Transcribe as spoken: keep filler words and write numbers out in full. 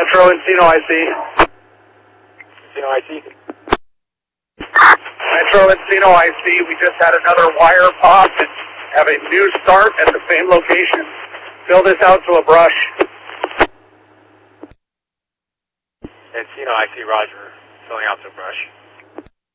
Metro Encino, I C. Encino, I C. Metro Encino, I C. We just had another wire pop and have a new start at the same location. Fill this out to a brush. Encino, I C, Roger. Filling out to a brush.